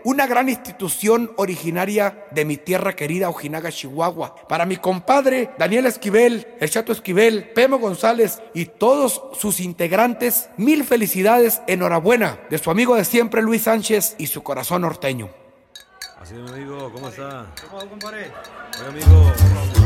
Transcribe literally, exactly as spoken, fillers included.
una gran institución originaria de mi tierra querida, Ojinaga, Chihuahua. Para mi compadre Daniel Esquivel, el Chato Esquivel, Pemo González y todos sus integrantes, mil felicidades, enhorabuena, de su amigo de siempre Luis Sánchez y su corazón norteño. Así es, mi amigo, ¿cómo está? ¿Cómo va, compadre? Oye, amigo.